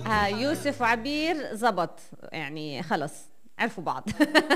يوسف وعبير زبط يعني خلص عرفوا بعض.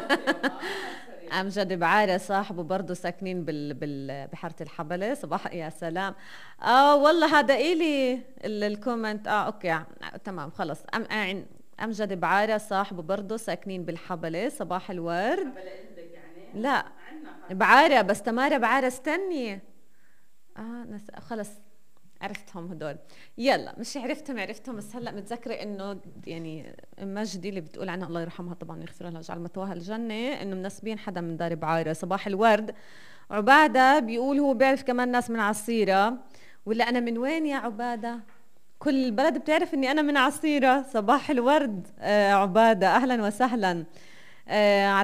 أمجد بعارة صاحبه برضه ساكنين بحارة الحبلة. صباح يا سلام. والله هذا إلي الكومنت. أوكي تمام خلص. أمجد بعارة صاحبه برضه ساكنين بالحبلة. صباح الورد. حبلة عندك يعني؟ لا بعارة، بس تمارا بعارة استني. خلص عرفتهم هدول. يلا مش عرفتهم بس هلا متذكره انه يعني مجدي اللي بتقول عنها الله يرحمها طبعا يغفر لها ويجعل مثواها الجنه انه منسبين حدا من دار بعايره. صباح الورد. عباده بيقول هو بيعرف كمان ناس من عصيره. ولا انا من وين يا عباده؟ كل البلد بتعرف اني انا من عصيره. صباح الورد عباده اهلا وسهلا. على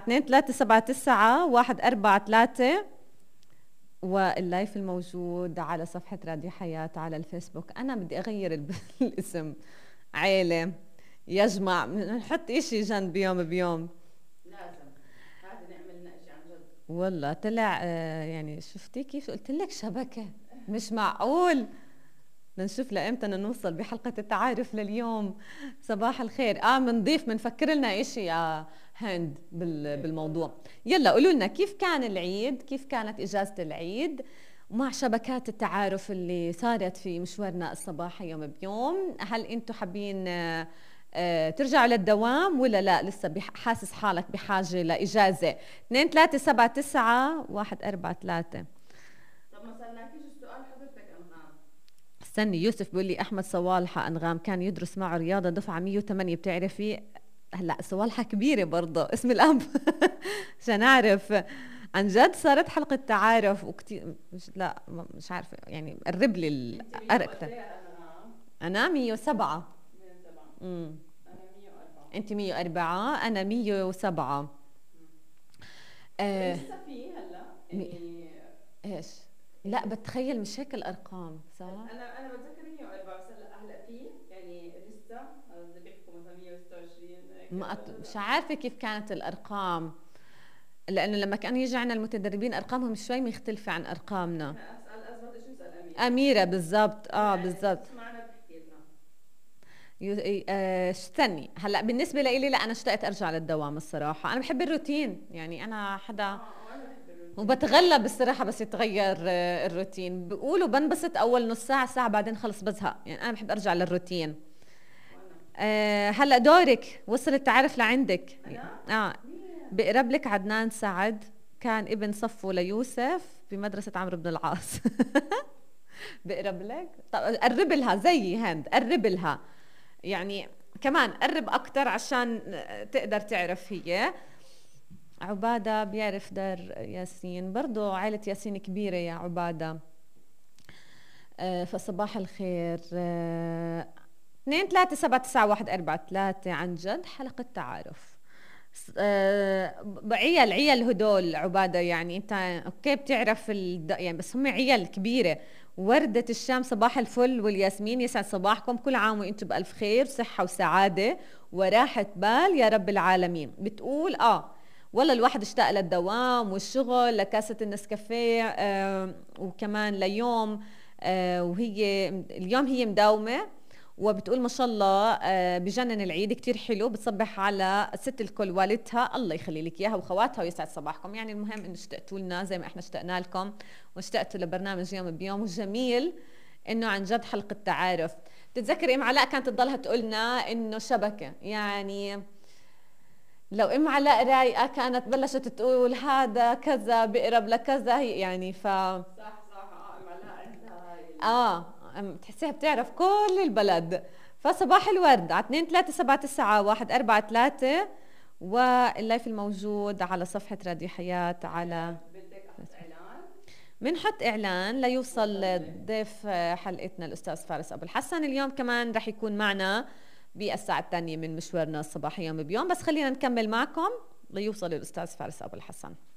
2379143 واللايف الموجود على صفحة راديو حياة على الفيسبوك. أنا بدي أغير الاسم عيلة يجمع، نحط إشي جنب يوم بيوم. لازم هذا نعمل لنا إشي عن جد. والله طلع يعني شفتي كيف قلت لك شبكة مش معقول. نشوف لإمتى نوصل بحلقة التعارف لليوم. صباح الخير. منضيف منفكر لنا إشي يا هند بالموضوع. يلا قولوا لنا كيف كان العيد، كيف كانت إجازة العيد مع شبكات التعارف اللي صارت في مشوارنا الصباحي يوم بيوم. هل انتم حابين ترجعوا للدوام ولا لا لسه حاسس حالك بحاجة لإجازة؟ 2379143. طب ما سألناكيش السؤال حضرتك أنغام. استني يوسف بيقول لي أحمد صوالحة أنغام كان يدرس معه رياضة دفعة 108 بتعرفي. هلا صوالحة كبيرة برضه اسم الأب. عشان أعرف عن جد صارت حلقة تعارف وكتير مش عارفة يعني قرب لي الأكثر. أنا 107. 107. أنا 104. أنت 104 أنا 107. لسه في هلا يعني إيش؟ لا بتخيل مش هيك الأرقام صح؟ أنا بتذكر 104 بس هلا في يعني لسه اللي بيحكوا مثلا 126. مش عارفة كيف كانت الأرقام لأنه لما كان يجي عنا المتدربين أرقامهم شوي مختلفة عن أرقامنا. أسأل أزبط شو أسأل أميرة بالضبط. بالضبط. معنا بحكي لنا. استني هلا بالنسبة لي لا أنا اشتقت أرجع للدوام الصراحة. أنا بحب الروتين يعني أنا حدا وبتغلب الصراحة بس يتغير الروتين. بقولوا بنبسط أول نص ساعة ساعة بعدين خلص بزهق يعني. أنا بحب أرجع للروتين. هلا دورك وصل التعارف لعندك. بقرب لك عدنان سعد كان ابن صفو ليوسف بمدرسة عمرو بن العاص. بقرب لك. طب قرب لها زي هند قرب لها يعني كمان قرب أكتر عشان تقدر تعرف هي. عبادة بيعرف دار ياسين برضو عائلة ياسين كبيرة يا عبادة. فصباح الخير. 2379143 عن جد حلقة تعارف. عيال هدول عبادة يعني انت اوكي بتعرف يعني بس هم عيال كبيرة. وردة الشام صباح الفل والياسمين يسعد صباحكم. كل عام وانتم بألف خير صحة وسعادة وراحة بال يا رب العالمين. بتقول والله الواحد اشتاق للدوام والشغل لكاسة النسكافيه وكمان ليوم وهي اليوم هي مداومة. وبتقول ما شاء الله بجنن العيد كتير حلو. بتصبح على ست الكل والدها الله يخلي لك اياها واخواتها ويسعد صباحكم. يعني المهم انه اشتقتوا لنا زي ما احنا اشتقنا لكم واشتقتوا لبرنامج يوم بيوم. وجميل انه عن جد حلقة تعارف. تتذكري ام علاء كانت تضلها تقولنا انه شبكة يعني لو ام علاء رايقة كانت بلشت تقول هذا كذا بقرب لكذا يعني صح ام علاء عندها بتحسيها بتعرف كل البلد. فصباح الورد على 2379143 واللايف الموجود على صفحة راديو حياة على بدك اعلان بنحط اعلان ليوصل ضيف حلقتنا الاستاذ فارس ابو الحسن. اليوم كمان رح يكون معنا بالساعة الثانية من مشوارنا الصباحي يوم بيوم. بس خلينا نكمل معكم ليوصل الاستاذ فارس ابو الحسن.